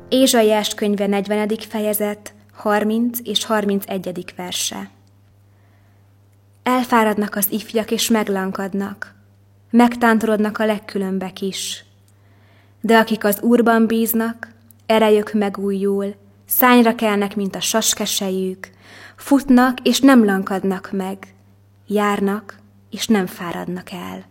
Ézsaiás könyve 40. fejezet, 30 és 31. verse. Elfáradnak az ifjak és meglankadnak, megtántorodnak a legkülönbek is. De akik az Úrban bíznak, erejük megújul, szányra kelnek, mint a saskesejük, futnak és nem lankadnak meg, járnak és nem fáradnak el.